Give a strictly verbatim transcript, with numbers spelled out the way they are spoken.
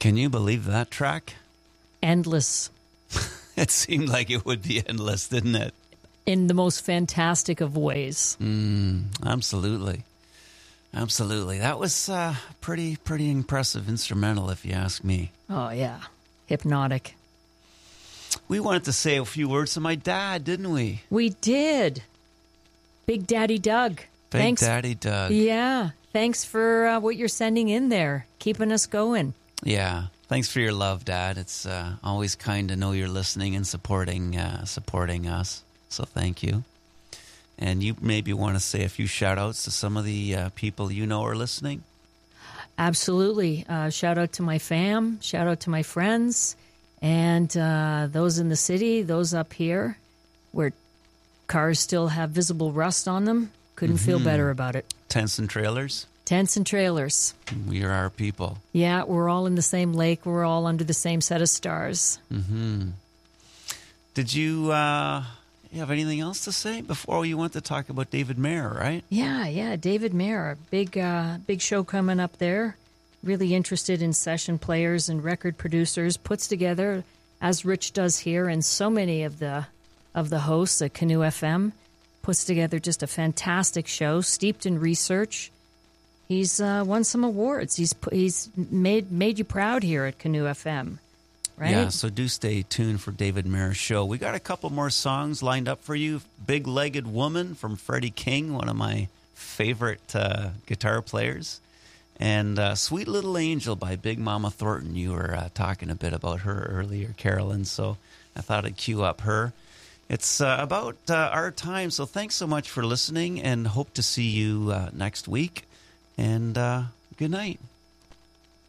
Can you believe that track? Endless. It seemed like it would be endless, didn't it? In the most fantastic of ways. Mm, absolutely. Absolutely. That was uh, pretty, pretty impressive instrumental, if you ask me. Oh, yeah. Hypnotic. We wanted to say a few words to my dad, didn't we? We did. Big Daddy Doug. Big Thanks. Daddy Doug. Yeah. Thanks for uh, what you're sending in there, keeping us going. Yeah. Thanks for your love, Dad. It's uh, always kind to know you're listening and supporting uh, supporting us. So thank you. And you maybe want to say a few shout-outs to some of the uh, people you know are listening? Absolutely. Uh, shout out to my fam. Shout out to my friends. And uh, those in the city, those up here, where cars still have visible rust on them. Couldn't mm-hmm. feel better about it. Tents and trailers? Tents and trailers. We are our people. Yeah, we're all in the same lake. We're all under the same set of stars. Mm-hmm. Did you, uh, you have anything else to say before you went to talk about David Mayer, right? Yeah, yeah, David Mayer. Big, uh, big show coming up there. Really interested in session players and record producers. Puts together, as Rich does here, and so many of the of the hosts at Canoe F M, puts together just a fantastic show, steeped in research. He's uh, won some awards. He's he's made made you proud here at Canoe F M, right? Yeah, so do stay tuned for David Mayer's show. We got a couple more songs lined up for you. Big Legged Woman from Freddie King, one of my favorite uh, guitar players. And uh, Sweet Little Angel by Big Mama Thornton. You were uh, talking a bit about her earlier, Carolyn, so I thought I'd cue up her. It's uh, about uh, our time, so thanks so much for listening, and hope to see you uh, next week. And uh, good night.